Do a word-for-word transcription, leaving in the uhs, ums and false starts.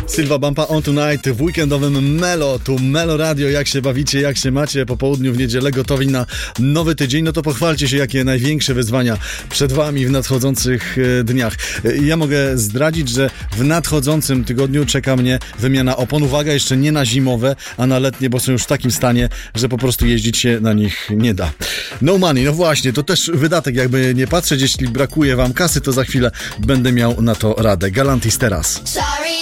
Sylwa Bampa on Tonight w weekendowym Melo. Tu Melo Radio. Jak się bawicie, jak się macie po południu w niedzielę, gotowi na nowy tydzień? No to pochwalcie się, jakie największe wyzwania przed wami w nadchodzących dniach. Ja mogę zdradzić, że w nadchodzącym tygodniu czeka mnie wymiana opon. Uwaga, jeszcze nie na zimowe, a na letnie, bo są już w takim stanie, że po prostu jeździć się na nich nie da. No money, no właśnie, to też wydatek, jakby nie patrzeć. Jeśli brakuje wam kasy, to za chwilę będę miał na to radę. Galantis teraz. Sorry.